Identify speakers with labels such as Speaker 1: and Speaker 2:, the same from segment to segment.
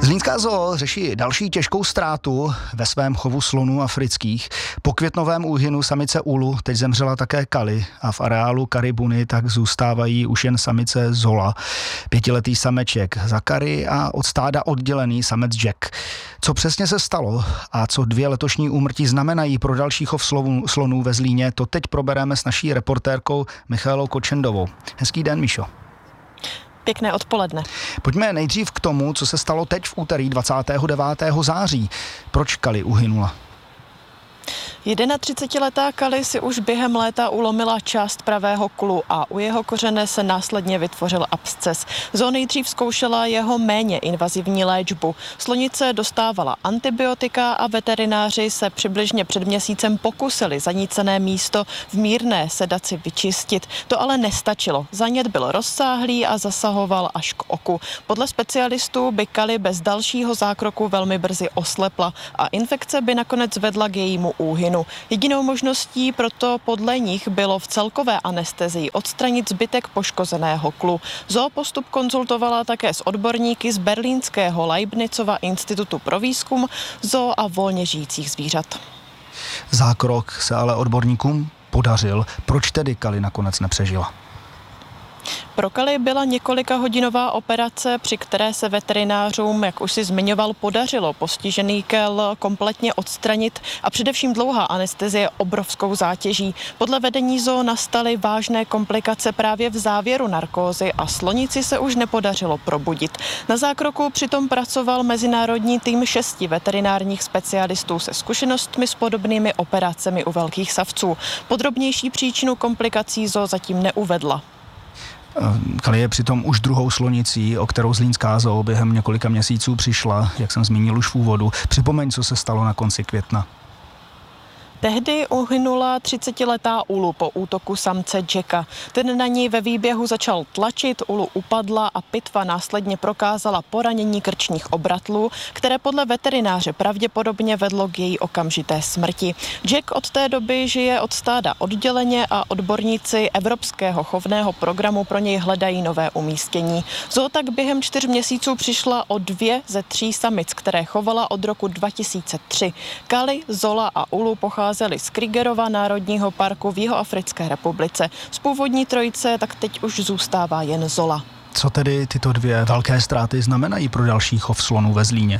Speaker 1: Zlínská zoo řeší další těžkou ztrátu ve svém chovu slonů afrických. Po květnovém úhynu samice Ulu teď zemřela také Kali a v areálu Karibuny tak zůstávají už jen samice Zola, 5letý sameček Zakary a od stáda oddělený samec Jack. Co přesně se stalo a co 2 letošní úmrtí znamenají pro další chov slonů ve Zlíně, to teď probereme s naší reportérkou Michaelou Kočendovou. Hezký den, Míšo.
Speaker 2: Pěkné odpoledne.
Speaker 1: Pojďme nejdřív k tomu, co se stalo teď v úterý 29. září. Proč Kali uhynula?
Speaker 2: 31letá Kali si už během léta ulomila část pravého klu a u jeho kořene se následně vytvořil absces. Zoo nejdřív zkoušela jeho méně invazivní léčbu. Slonice dostávala antibiotika a veterináři se přibližně před měsícem pokusili zanícené místo v mírné sedaci vyčistit. To ale nestačilo. Zánět byl rozsáhlý a zasahoval až k oku. Podle specialistů by Kali bez dalšího zákroku velmi brzy oslepla a infekce by nakonec vedla k jejímu úhynu. Jedinou možností proto podle nich bylo v celkové anestezii odstranit zbytek poškozeného klu. Zoo postup konzultovala také s odborníky z berlínského Leibnizova institutu pro výzkum zoo a volně žijících zvířat.
Speaker 1: Zákrok se ale odborníkům podařil. Proč tedy Kali nakonec nepřežila?
Speaker 2: Pro Kali byla několikahodinová operace, při které se veterinářům, jak už si zmiňoval, podařilo postižený kel kompletně odstranit a především dlouhá anestezie obrovskou zátěží. Podle vedení zoo nastaly vážné komplikace právě v závěru narkózy a slonici se už nepodařilo probudit. Na zákroku přitom pracoval mezinárodní tým 6 veterinárních specialistů se zkušenostmi s podobnými operacemi u velkých savců. Podrobnější příčinu komplikací zoo zatím neuvedla.
Speaker 1: Kali je přitom už druhou slonicí, o kterou Zlínská zoo během několika měsíců přišla, jak jsem zmínil už v úvodu. Připomeň, co se stalo na konci května.
Speaker 2: Tehdy uhynula 30letá Ulu po útoku samce Jacka. Ten na ní ve výběhu začal tlačit, Ulu upadla a pitva následně prokázala poranění krčních obratlů, které podle veterináře pravděpodobně vedlo k její okamžité smrti. Jack od té doby žije od stáda odděleně a odborníci Evropského chovného programu pro něj hledají nové umístění. Zoo tak během 4 měsíců přišla o 2 ze 3 samic, které chovala od roku 2003. Kali, Zola a Ulu pocházeli z Krügerova národního parku v Jihoafrické republice. Z původní trojice tak teď už zůstává jen Zola.
Speaker 1: Co tedy tyto 2 velké ztráty znamenají pro další chov slonů ve Zlíně?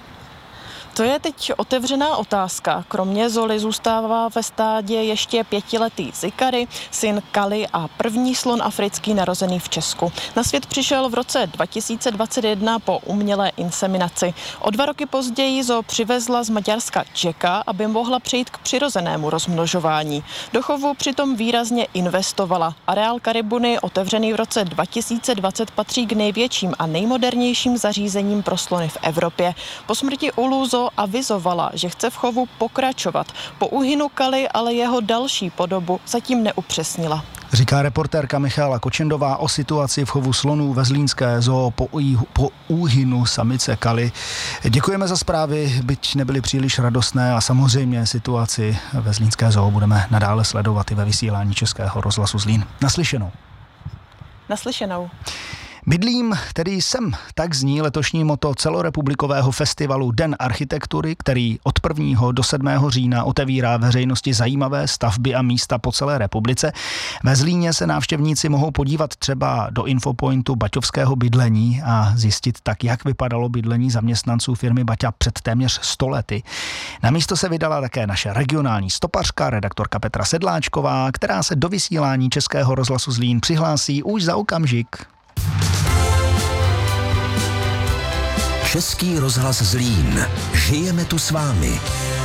Speaker 2: To je teď otevřená otázka. Kromě Zoly zůstává ve stádě ještě 5letý Zakary, syn Kali a první slon africký narozený v Česku. Na svět přišel v roce 2021 po umělé inseminaci. O 2 roky později zoo přivezla z Maďarska Jacka, aby mohla přejít k přirozenému rozmnožování. Do chovu přitom výrazně investovala. Areál Karibuny, otevřený v roce 2020, patří k největším a nejmodernějším zařízením pro slony v Evropě. Po smrti Ulu zoo avizovala, že chce v chovu pokračovat. Po úhynu Kali ale jeho další podobu zatím neupřesnila.
Speaker 1: Říká reportérka Michaela Kočendová o situaci v chovu slonů ve Zlínské zoo po úhynu samice Kali. Děkujeme za zprávy, byť nebyly příliš radostné a samozřejmě situaci ve Zlínské zoo budeme nadále sledovat i ve vysílání Českého rozhlasu Zlín. Naslyšenou.
Speaker 2: Naslyšenou.
Speaker 1: Bydlím, tedy jsem, tak zní letošní motto celorepublikového festivalu Den architektury, který od 1. do 7. října otevírá veřejnosti zajímavé stavby a místa po celé republice. Ve Zlíně se návštěvníci mohou podívat třeba do infopointu baťovského bydlení a zjistit tak, jak vypadalo bydlení zaměstnanců firmy Baťa před téměř 100 lety. Na místo se vydala také naše regionální stopařka, redaktorka Petra Sedláčková, která se do vysílání Českého rozhlasu Zlín přihlásí už za okamžik.
Speaker 3: Český rozhlas Zlín. Žijeme tu s vámi.